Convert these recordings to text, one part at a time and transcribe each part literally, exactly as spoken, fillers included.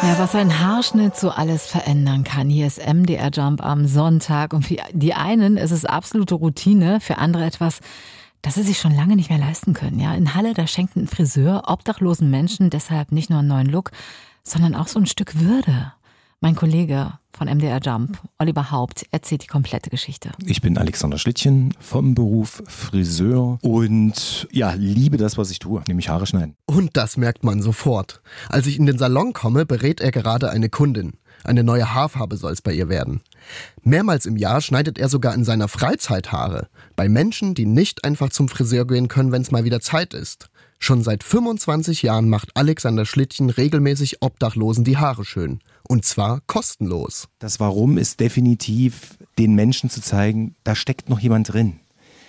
Ja, was ein Haarschnitt so alles verändern kann. Hier ist M D R Jump am Sonntag. Und für die einen ist es absolute Routine, für andere etwas, das sie sich schon lange nicht mehr leisten können. Ja, in Halle, da schenkt ein Friseur obdachlosen Menschen deshalb nicht nur einen neuen Look, sondern auch so ein Stück Würde. Mein Kollege von M D R Jump, Oliver Haupt, erzählt die komplette Geschichte. Ich bin Alexander Schlittchen, vom Beruf Friseur und ja, liebe das, was ich tue, nämlich Haare schneiden. Und das merkt man sofort. Als ich in den Salon komme, berät er gerade eine Kundin. Eine neue Haarfarbe soll es bei ihr werden. Mehrmals im Jahr schneidet er sogar in seiner Freizeit Haare. Bei Menschen, die nicht einfach zum Friseur gehen können, wenn es mal wieder Zeit ist. Schon seit fünfundzwanzig Jahren macht Alexander Schlittchen regelmäßig Obdachlosen die Haare schön. Und zwar kostenlos. Das Warum ist definitiv, den Menschen zu zeigen, da steckt noch jemand drin.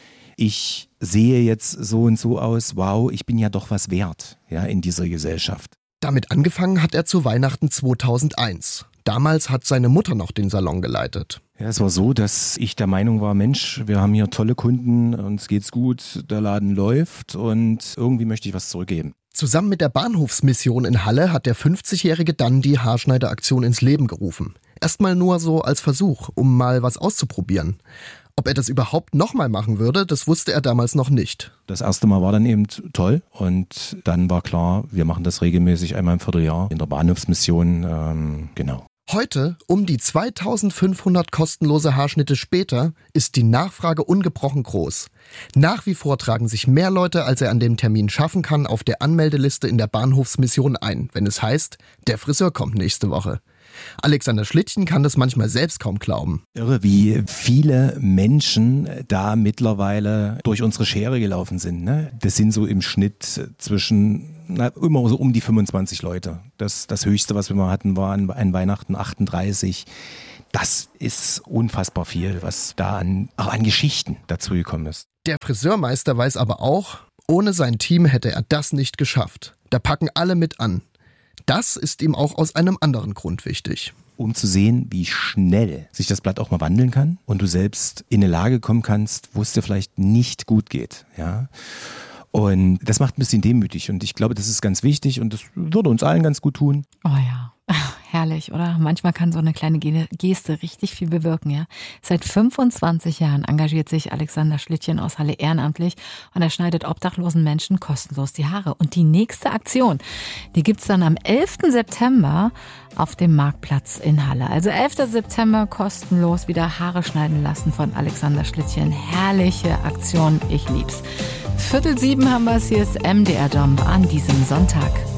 Ich sehe jetzt so und so aus, wow, ich bin ja doch was wert, ja, in dieser Gesellschaft. Damit angefangen hat er zu Weihnachten zweitausendeins. Damals hat seine Mutter noch den Salon geleitet. Ja, es war so, dass ich der Meinung war, Mensch, wir haben hier tolle Kunden, uns geht's gut, der Laden läuft und irgendwie möchte ich was zurückgeben. Zusammen mit der Bahnhofsmission in Halle hat der fünfzigjährige dann die Haarschneideraktion ins Leben gerufen. Erstmal nur so als Versuch, um mal was auszuprobieren. Ob er das überhaupt nochmal machen würde, das wusste er damals noch nicht. Das erste Mal war dann eben toll und dann war klar, wir machen das regelmäßig einmal im Vierteljahr in der Bahnhofsmission, ähm, genau. Heute, um die zweitausendfünfhundert kostenlose Haarschnitte später, ist die Nachfrage ungebrochen groß. Nach wie vor tragen sich mehr Leute, als er an dem Termin schaffen kann, auf der Anmeldeliste in der Bahnhofsmission ein, wenn es heißt, der Friseur kommt nächste Woche. Alexander Schlittchen kann das manchmal selbst kaum glauben. Irre, wie viele Menschen da mittlerweile durch unsere Schere gelaufen sind. Ne? Das sind so im Schnitt zwischen, na, immer so um die fünfundzwanzig Leute. Das, das Höchste, was wir mal hatten, war an, an Weihnachten achtunddreißig. Das ist unfassbar viel, was da an, auch an Geschichten dazugekommen ist. Der Friseurmeister weiß aber auch, ohne sein Team hätte er das nicht geschafft. Da packen alle mit an. Das ist ihm auch aus einem anderen Grund wichtig. Um zu sehen, wie schnell sich das Blatt auch mal wandeln kann und du selbst in eine Lage kommen kannst, wo es dir vielleicht nicht gut geht. Ja? Und das macht ein bisschen demütig und ich glaube, das ist ganz wichtig und das würde uns allen ganz gut tun. Oh ja. Herrlich, oder? Manchmal kann so eine kleine Geste richtig viel bewirken, ja. Seit fünfundzwanzig Jahren engagiert sich Alexander Schlittchen aus Halle ehrenamtlich und er schneidet obdachlosen Menschen kostenlos die Haare. Und die nächste Aktion, die gibt's dann am elften September auf dem Marktplatz in Halle. Also elfter September kostenlos wieder Haare schneiden lassen von Alexander Schlittchen. Herrliche Aktion, ich lieb's. Viertel sieben haben wir es, hier ist M D R Jump an diesem Sonntag.